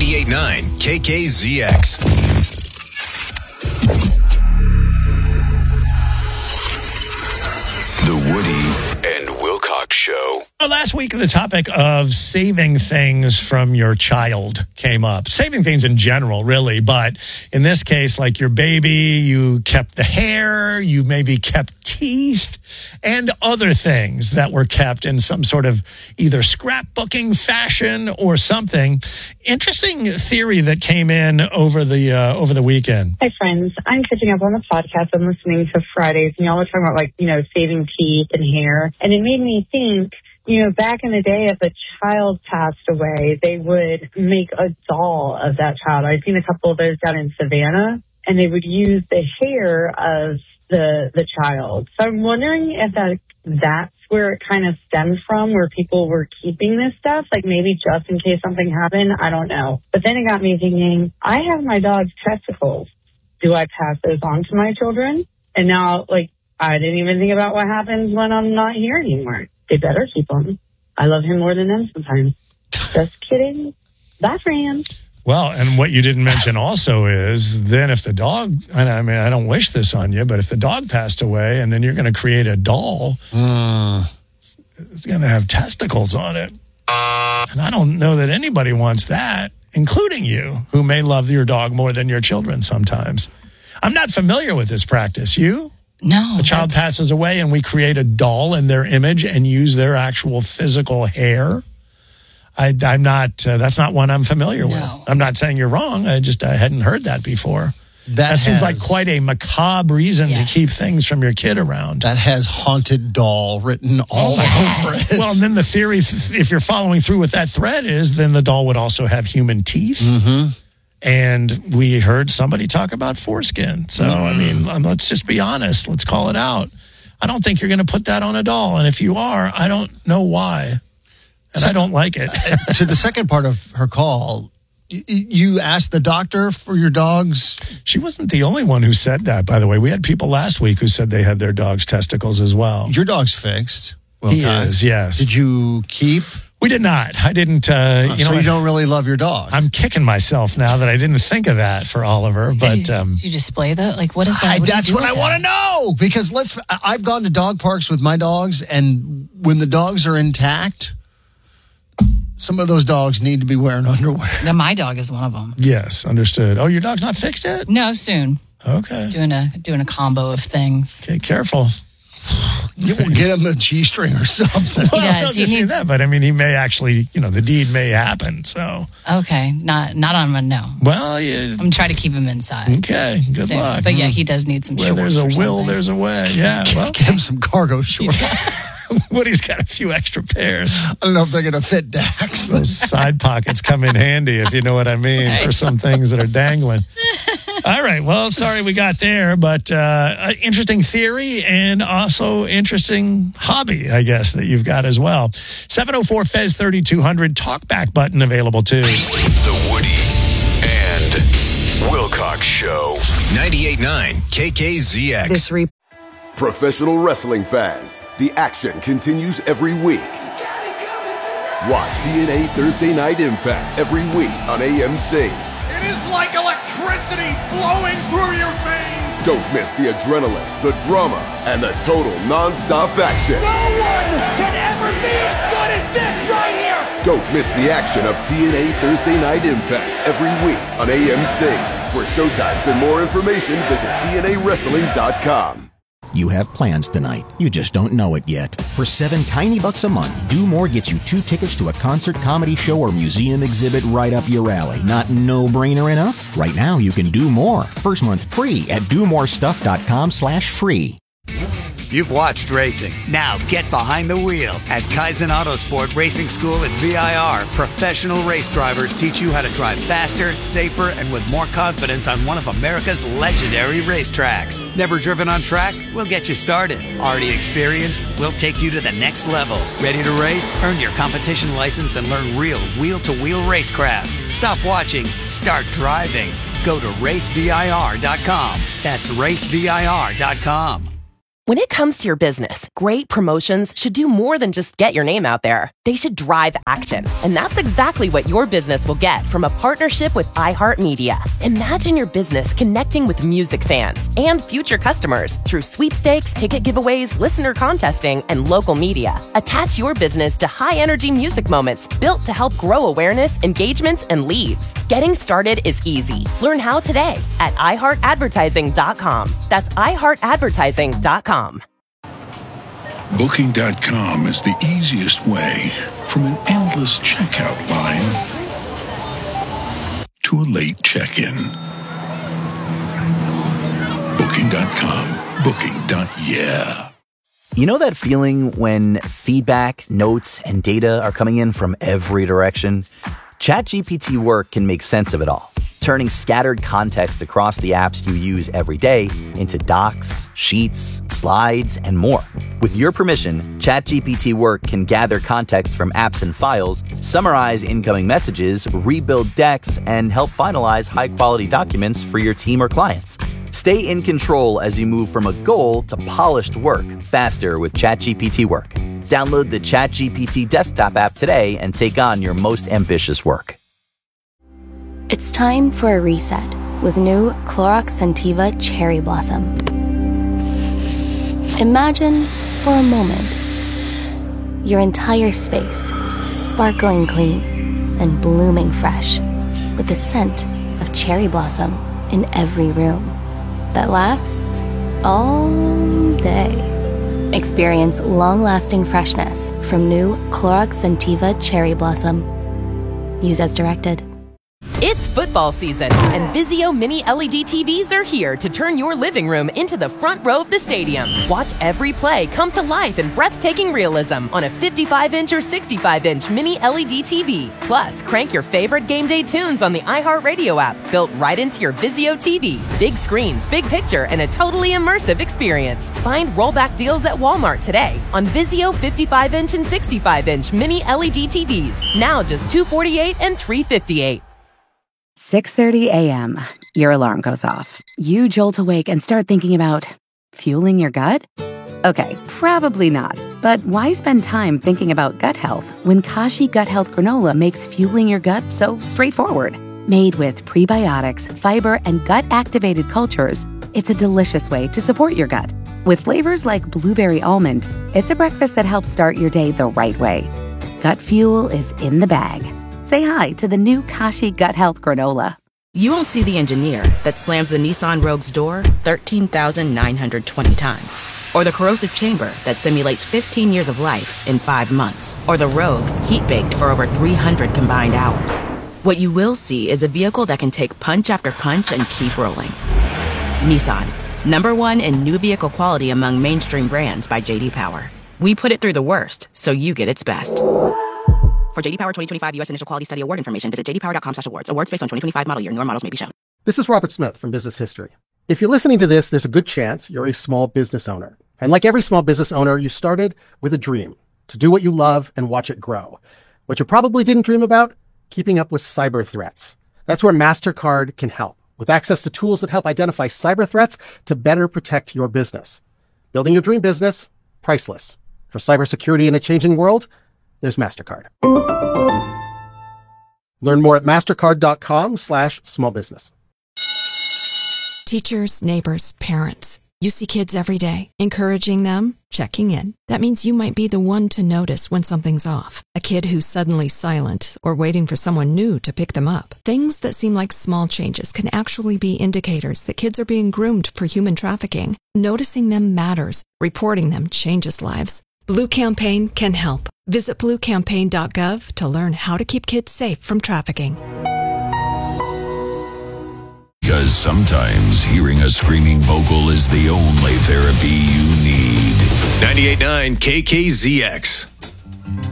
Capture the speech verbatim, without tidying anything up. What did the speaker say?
ninety-eight point nine K K Z X. The Woody and Wilcox Show. Last week, the topic of saving things from your child came up. Saving things in general, really. But in this case, like your baby, you kept the hair, you maybe kept teeth, and other things that were kept in some sort of either scrapbooking fashion or something. Interesting theory that came in over the uh, over the weekend. Hi, friends. I'm catching up on the podcast. I'm listening to Fridays, and y'all are talking about, like, you know, saving teeth and hair. And it made me think, you know, back in the day, if a child passed away, they would make a doll of that child. I've seen a couple of those down in Savannah, and they would use the hair of the the child. So I'm wondering if that that's where it kind of stemmed from, where people were keeping this stuff, like maybe just in case something happened. I don't know. But then it got me thinking, I have my dog's testicles. Do I pass those on to my children? And now, like, I didn't even think about what happens when I'm not here anymore. They better keep them. I love him more than them sometimes. Just kidding. Bye, friends. Well, and what you didn't mention also is then if the dog, and I mean, I don't wish this on you, but if the dog passed away and then you're going to create a doll, mm. it's, it's going to have testicles on it. And I don't know that anybody wants that, including you, who may love your dog more than your children sometimes. I'm not familiar with this practice. You? No. The child passes away and we create a doll in their image and use their actual physical hair. I, I'm not, uh, that's not one I'm familiar no. with. I'm not saying you're wrong. I just, I hadn't heard that before. That, that seems has, like quite a macabre reason yes. to keep things from your kid around. That has haunted doll written all yes. over it. Well, and then the theory, if you're following through with that thread, is then the doll would also have human teeth. Mm-hmm. And we heard somebody talk about foreskin. So, mm. I mean, um, let's just be honest. Let's call it out. I don't think you're going to put that on a doll. And if you are, I don't know why. And so, I don't like it. To the second part of her call, you asked the doctor for your dogs? She wasn't the only one who said that, by the way. We had people last week who said they had their dog's testicles as well. Your dog's fixed. Well, he God. is, yes. Did you keep? We did not. I didn't. Uh, oh, you know, so you don't really love your dog. I'm kicking myself now that I didn't think of that for Oliver. But did you, um, did you display that? Like, what is that? I, what that's what I want to know. Because let's. I've gone to dog parks with my dogs, and when the dogs are intact, some of those dogs need to be wearing underwear. Now, my dog is one of them. Yes, understood. Oh, your dog's not fixed yet? No, soon. Okay. Doing a doing a combo of things. Okay, careful. You will get him a G-string or something. He well, does. He he needs that, but I mean, he may actually, you know, the deed may happen. So okay, not not on my no. Well, yeah. I'm trying to keep him inside. Okay, good soon. luck. But yeah, he does need some Where shorts. there's a or will, something. there's a way. Yeah, well, get him some cargo shorts. Woody's got a few extra pairs. I don't know if they're going to fit Dax. But those side pockets come in handy, if you know what I mean, right. for some things that are dangling. All right. Well, sorry we got there, but uh, interesting theory and also interesting hobby, I guess, that you've got as well. seven oh four F E Z thirty-two hundred talkback button available too. The Woody and Wilcox Show. ninety-eight point nine K K Z X. This re- Professional wrestling fans, the action continues every week. Watch T N A Thursday Night Impact every week on A M C. It is like electricity flowing through your veins. Don't miss the adrenaline, the drama, and the total non-stop action. No one can ever be as good as this right here. Don't miss the action of T N A Thursday Night Impact every week on A M C. For showtimes and more information, visit T N A wrestling dot com. You have plans tonight. You just don't know it yet. For seven tiny bucks a month, Do More gets you two tickets to a concert, comedy show, or museum exhibit right up your alley. Not no-brainer enough? Right now, you can do more. First month free at do more stuff dot com slash free. You've watched racing. Now get behind the wheel. At Kaizen Autosport Racing School at V I R, professional race drivers teach you how to drive faster, safer, and with more confidence on one of America's legendary racetracks. Never driven on track? We'll get you started. Already experienced? We'll take you to the next level. Ready to race? Earn your competition license and learn real wheel-to-wheel racecraft. Stop watching. Start driving. Go to race V I R dot com. That's race V I R dot com. When it comes to your business, great promotions should do more than just get your name out there. They should drive action. And that's exactly what your business will get from a partnership with iHeartMedia. Imagine your business connecting with music fans and future customers through sweepstakes, ticket giveaways, listener contesting, and local media. Attach your business to high-energy music moments built to help grow awareness, engagements, and leads. Getting started is easy. Learn how today at i heart advertising dot com. That's i heart advertising dot com. Booking dot com is the easiest way from an endless checkout line to a late check-in. Booking dot com. Booking. Yeah. You know that feeling when feedback, notes, and data are coming in from every direction? ChatGPT Work can make sense of it all, turning scattered context across the apps you use every day into docs, sheets, slides, and more. With your permission, ChatGPT Work can gather context from apps and files, summarize incoming messages, rebuild decks, and help finalize high-quality documents for your team or clients. Stay in control as you move from a goal to polished work faster with ChatGPT Work. Download the ChatGPT desktop app today and take on your most ambitious work. It's time for a reset with new Clorox Scentiva Cherry Blossom. Imagine, for a moment, your entire space sparkling clean and blooming fresh with the scent of cherry blossom in every room that lasts all day. Experience long-lasting freshness from new Clorox Scentiva Cherry Blossom. Use as directed. It's football season, and Vizio Mini L E D T Vs are here to turn your living room into the front row of the stadium. Watch every play come to life in breathtaking realism on a fifty-five inch or sixty-five inch Mini L E D T V. Plus, crank your favorite game day tunes on the iHeartRadio app, built right into your Vizio T V. Big screens, big picture, and a totally immersive experience. Find rollback deals at Walmart today on Vizio fifty-five inch and sixty-five inch Mini L E D T Vs. Now just two hundred forty-eight dollars and three hundred fifty-eight dollars. six thirty a.m. Your alarm goes off. You jolt awake and start thinking about fueling your gut? Okay, probably not. But why spend time thinking about gut health when Kashi Gut Health Granola makes fueling your gut so straightforward? Made with prebiotics, fiber, and gut-activated cultures, it's a delicious way to support your gut. With flavors like blueberry almond, it's a breakfast that helps start your day the right way. Gut fuel is in the bag. Say hi to the new Kashi Gut Health Granola. You won't see the engineer that slams the Nissan Rogue's door thirteen thousand nine hundred twenty times. Or the corrosive chamber that simulates fifteen years of life in five months. Or the Rogue heat-baked for over three hundred combined hours. What you will see is a vehicle that can take punch after punch and keep rolling. Nissan, number one in new vehicle quality among mainstream brands by J D Power. We put it through the worst, so you get its best. For J D Power twenty twenty-five U S Initial Quality Study Award information, visit j d power dot com slash awards. Awards based on twenty twenty-five model year. Newer models may be shown. This is Robert Smith from Business History. If you're listening to this, there's a good chance you're a small business owner. And like every small business owner, you started with a dream to do what you love and watch it grow. What you probably didn't dream about? Keeping up with cyber threats. That's where MasterCard can help, with access to tools that help identify cyber threats to better protect your business. Building your dream business, priceless. For cybersecurity in a changing world, there's MasterCard. Learn more at mastercard.com slash small business. Teachers, neighbors, parents. You see kids every day. Encouraging them, checking in. That means you might be the one to notice when something's off. A kid who's suddenly silent or waiting for someone new to pick them up. Things that seem like small changes can actually be indicators that kids are being groomed for human trafficking. Noticing them matters. Reporting them changes lives. Blue Campaign can help. Visit blue campaign dot gov to learn how to keep kids safe from trafficking. Because sometimes hearing a screaming vocal is the only therapy you need. ninety-eight point nine K K Z X.